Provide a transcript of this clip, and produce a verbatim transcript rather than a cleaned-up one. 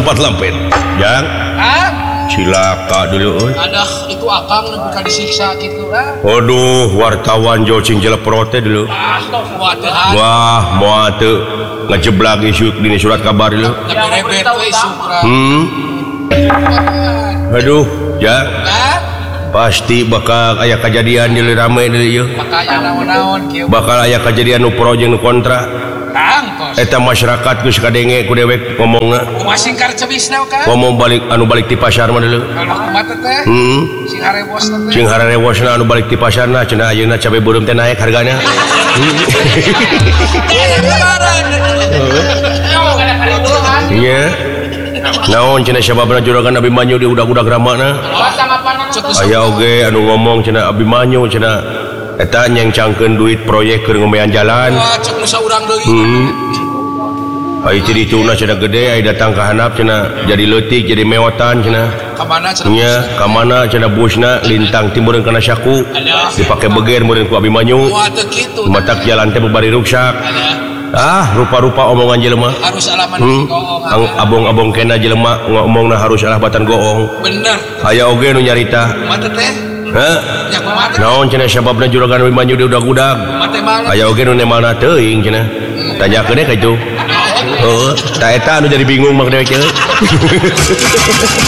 tempat lampin yang cilaka dulu ada itu akang bukan disiksa gitu lah. Waduh wartawan jocing jeleprote dulu wah mau tuh ngejeblak isu di surat kabar dulu hmm aduh ya pasti bakal aya kejadian di rame dulu yuk bakal aya kejadian nu pro jeung nu kontra eta masyarakat geus kadenge ku dewek ngomongna ngomong balik anu balik ti pasar mah dulu heeh sing harewosna anu balik ti pasarna cenah ayeuna cabe beureum teh naek hargana nya naon cenah sababna juragan Abimanyu di udag-udag ramana aya oge anu ngomong cenah Abimanyu cenah eta nyencangkeun duit proyek keur ngomean jalan heeh ai jadi tuna cenah gede ai datang ka handap cenah jadi leutik jadi meotan cenah ka mana cenah nya ka mana cenah busna lintang timeureun kana saku dipake beger meureun ku Abimanyu matak jalan teh bari ruksak ah rupa-rupa omongan jelema harus alaman hmm. goong abong-abong kena jelema ngomongna harus alah batan goong bener aya oge nu nyarita mate teh heh naon cenah sababna juragan Abimanyu di udag-udag aya oge nu nemalna teuing cenah tanyakeun deh ka itu heeh ta eta anu jadi bingung mah dewe